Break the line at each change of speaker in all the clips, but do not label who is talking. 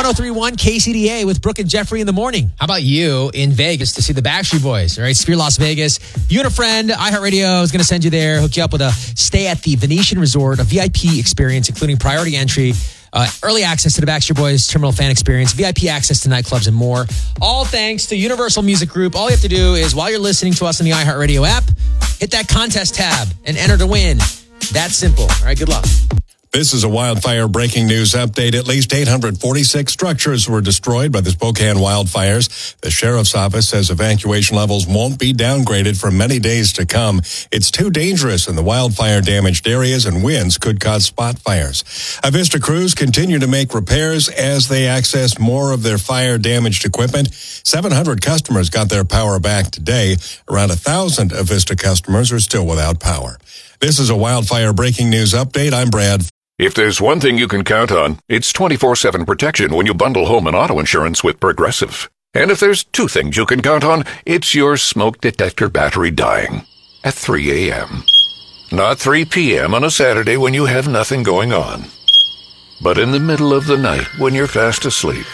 103.1 KCDA with Brooke and Jeffrey in the morning. How about you in Vegas to see the Backstreet Boys? All right, Sphere Las Vegas. You and a friend, iHeartRadio is going to send you there, hook you up with a stay at the Venetian Resort, a VIP experience, including priority entry, early access to the Backstreet Boys terminal fan experience, VIP access to nightclubs, and more. All thanks to Universal Music Group. All you have to do is, while you're listening to us on the iHeartRadio app, hit that contest tab and enter to win. That simple. All right, good luck.
This is a wildfire breaking news update. At least 846 structures were destroyed by the Spokane wildfires. The sheriff's office says evacuation levels won't be downgraded for many days to come. It's too dangerous in the wildfire damaged areas, and winds could cause spot fires. Avista crews continue to make repairs as they access more of their fire damaged equipment. 700 customers got their power back today. Around 1,000 Avista customers are still without power. This is a wildfire breaking news update. I'm Brad.
If there's one thing you can count on, it's 24/7 protection when you bundle home and auto insurance with Progressive. And if there's two things you can count on, it's your smoke detector battery dying at 3 a.m. Not 3 p.m. on a Saturday when you have nothing going on, but in the middle of the night when you're fast asleep.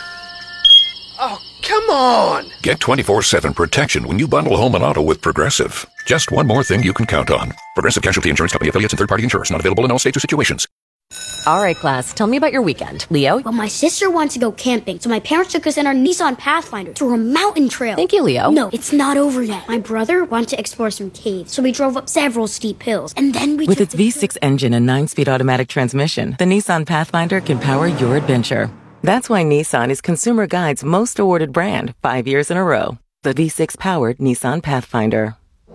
Oh, come on!
Get 24/7 protection when you bundle home and auto with Progressive. Just one more thing you can count on. Progressive Casualty Insurance Company affiliates and third-party insurers. Not available in all states or situations.
All right, class, tell me about your weekend. Leo?
Well, my sister wanted to go camping, so my parents took us in our Nissan Pathfinder to a mountain trail.
Thank you, Leo.
No, it's not over yet. My brother wanted to explore some caves, so we drove up several steep hills, and then we
With its V6 engine and 9-speed automatic transmission, the Nissan Pathfinder can power your adventure. That's why Nissan is Consumer Guide's most awarded brand 5 years in a row. The V6-powered Nissan Pathfinder.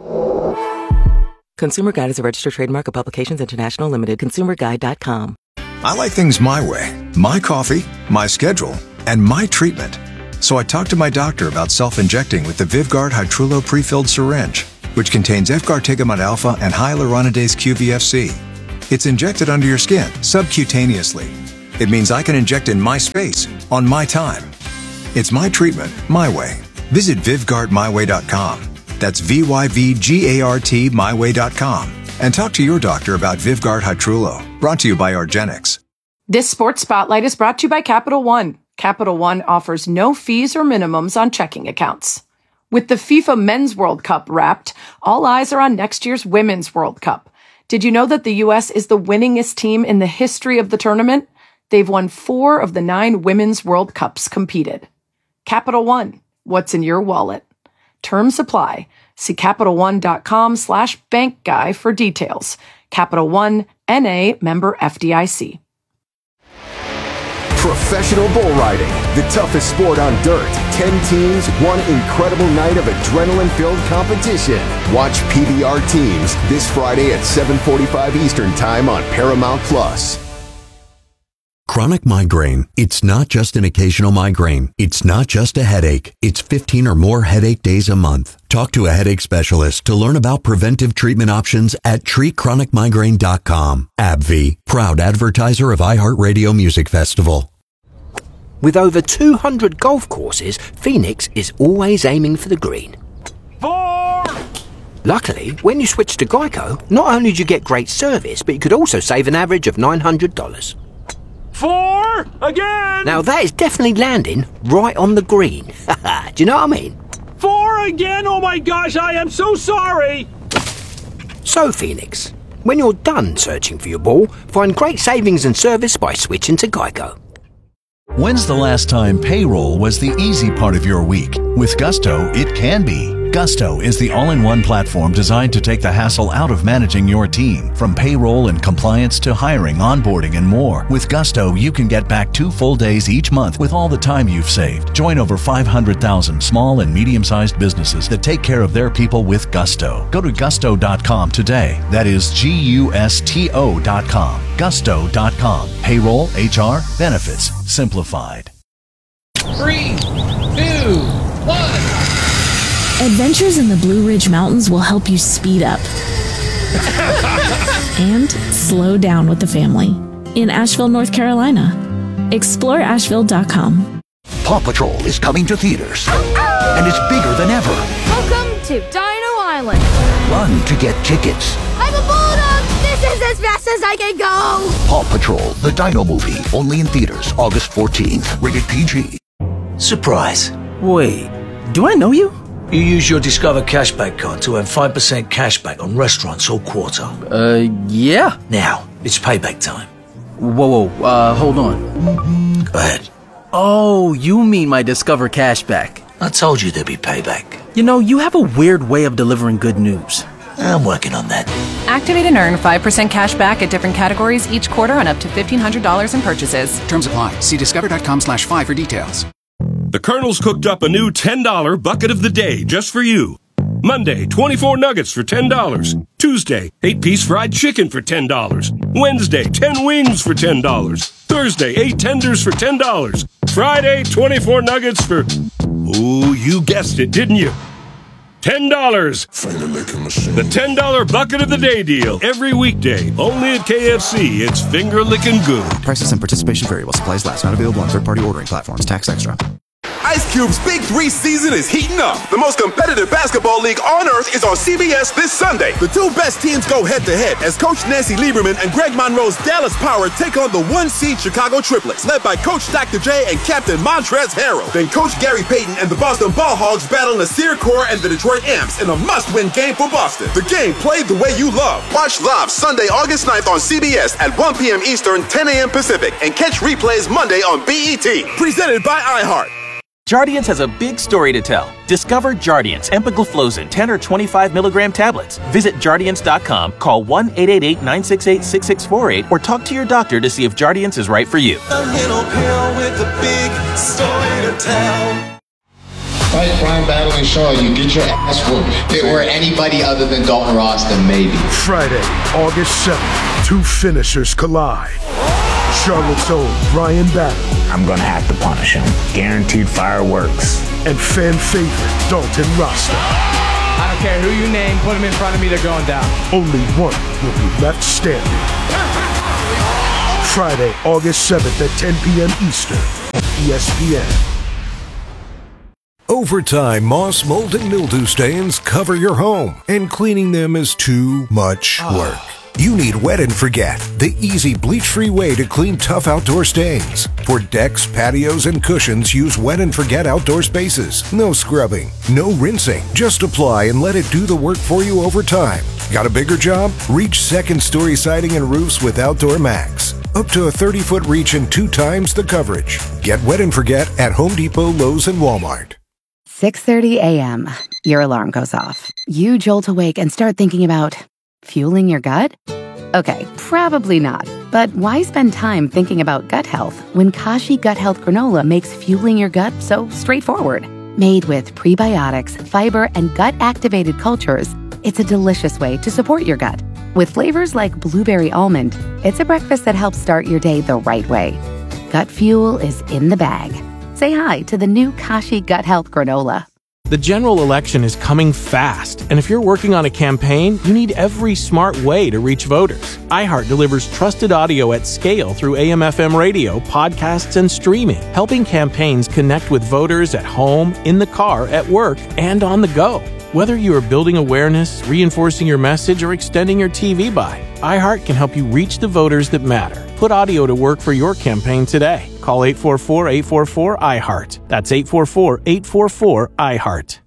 Consumer Guide is a registered trademark of Publications International Limited. ConsumerGuide.com.
I like things my way. My coffee, my schedule, and my treatment. So I talked to my doctor about self-injecting with the Vyvgart Hytrulo pre-filled syringe, which contains Efgartigimod alpha and hyaluronidase QVFC. It's injected under your skin, subcutaneously. It means I can inject in my space, on my time. It's my treatment, my way. Visit VyvgartMyWay.com. That's VYVGART myway.com. And talk to your doctor about Vyvgart Hytrulo. Brought to you by argenx.
This Sports Spotlight is brought to you by Capital One. Capital One offers no fees or minimums on checking accounts. With the FIFA Men's World Cup wrapped, all eyes are on next year's Women's World Cup. Did you know that the U.S. is the winningest team in the history of the tournament? They've won 4 of the 9 Women's World Cups competed. Capital One, what's in your wallet? Terms apply. See CapitalOne.com/bankguy for details. Capital One, N.A., member FDIC.
Professional bull riding, the toughest sport on dirt. 10 teams, one incredible night of adrenaline-filled competition. Watch PBR Teams this Friday at 7:45 Eastern Time on Paramount+.
Chronic migraine. It's not just an occasional migraine. It's not just a headache. It's 15 or more headache days a month. Talk to a headache specialist to learn about preventive treatment options at treatchronicmigraine.com. AbbVie, proud advertiser of iHeartRadio Music Festival.
With over 200 golf courses, Phoenix is always aiming for the green.
4!
Luckily, when you switch to Geico, not only do you get great service, but you could also save an average of $900.
4! Again!
Now that is definitely landing right on the green. Do you know what I mean?
4 again? Oh my gosh, I am so sorry!
So, Phoenix, when you're done searching for your ball, find great savings and service by switching to Geico.
When's the last time payroll was the easy part of your week? With Gusto, it can be. Gusto is the all-in-one platform designed to take the hassle out of managing your team. From payroll and compliance to hiring, onboarding, and more. With Gusto, you can get back 2 full days each month with all the time you've saved. Join over 500,000 small and medium-sized businesses that take care of their people with Gusto. Go to gusto.com today. That is Gusto.com. Gusto.com. Payroll, HR, benefits, simplified.
3, 2, 1.
Adventures in the Blue Ridge Mountains will help you speed up and slow down with the family in Asheville, North Carolina. Explore Asheville.com.
Paw Patrol is coming to theaters, and it's bigger than ever.
Welcome to Dino Island.
Run to get tickets.
I'm a bulldog. This is as fast as
as I can go.
Paw Patrol, the Dino Movie, only in theaters August 14th. Rated PG.
Surprise. Wait, do I know you? You use your Discover Cashback card to earn 5% cashback on restaurants all quarter.
Yeah.
Now, it's payback time.
Whoa, hold on.
Go ahead.
Oh, you mean my Discover Cashback.
I told you there'd be payback.
You know, you have a weird way of delivering good news.
I'm working on that.
Activate and earn 5% cash back at different categories each quarter on up to $1,500 in purchases.
Terms apply. See discover.com/5 for details.
The Colonel's cooked up a new $10 bucket of the day just for you. Monday, 24 nuggets for $10. Tuesday, 8-piece fried chicken for $10. Wednesday, 10 wings for $10. Thursday, 8 tenders for $10. Friday, 24 nuggets for... Ooh, you guessed it, didn't you? $10. The $10 bucket of the day deal. Every weekday, only at KFC. It's finger-licking good.
Prices and participation vary while supplies last. Not available on third-party ordering platforms. Tax extra.
Ice Cube's Big 3 season is heating up. The most competitive basketball league on earth is on CBS this Sunday. The two best teams go head-to-head as Coach Nancy Lieberman and Greg Monroe's Dallas Power take on the 1-seed Chicago Triplets, led by Coach Dr. J and Captain Montrezl Harrell. Then Coach Gary Payton and the Boston Ball Hogs battle Nasir Kaur and the Detroit Amps in a must-win game for Boston. The game played the way you love. Watch live Sunday, August 9th on CBS at 1 p.m. Eastern, 10 a.m. Pacific, and catch replays Monday on BET. Presented by iHeart.
Jardiance has a big story to tell. Discover Jardiance empagliflozin 10 or 25 milligram tablets. Visit Jardiance.com, call 1-888-968-6648, or talk to your doctor to see if Jardiance is right for you.
A little pill with a big story to tell.
Fight Prime Battle and Shaw, you get your ass whooped. If it were anybody other than Dalton Ross, then maybe.
Friday, August 7th, two finishers collide. Charlotte's own Brian Battle.
I'm gonna have to punish him. Guaranteed fireworks.
And fan favorite Dalton Rasta.
I don't care who you name, put him in front of me, they're going down.
Only one will be left standing. Friday, August 7th at 10 p.m. Eastern on ESPN.
Over time, moss, mold, and mildew stains cover your home, and cleaning them is too much work. You need Wet and Forget, the easy bleach-free way to clean tough outdoor stains. For decks, patios, and cushions, use Wet and Forget outdoor spaces. No scrubbing, no rinsing. Just apply and let it do the work for you over time. Got a bigger job? Reach second-story siding and roofs with Outdoor Max. Up to a 30-foot reach and 2 times the coverage. Get Wet and Forget at Home Depot, Lowe's, and Walmart.
6:30 a.m. Your alarm goes off. You jolt awake and start thinking about fueling your gut? Okay, probably not. But why spend time thinking about gut health when Kashi Gut Health Granola makes fueling your gut so straightforward? Made with prebiotics, fiber, and gut-activated cultures, it's a delicious way to support your gut. With flavors like blueberry almond, it's a breakfast that helps start your day the right way. Gut fuel is in the bag. Say hi to the new Kashi Gut Health Granola.
The general election is coming fast, and if you're working on a campaign, you need every smart way to reach voters. iHeart delivers trusted audio at scale through AM/FM radio, podcasts, and streaming, helping campaigns connect with voters at home, in the car, at work, and on the go. Whether you are building awareness, reinforcing your message, or extending your TV buy, iHeart can help you reach the voters that matter. Put audio to work for your campaign today. Call 844-844-iHeart. That's 844-844-iHeart.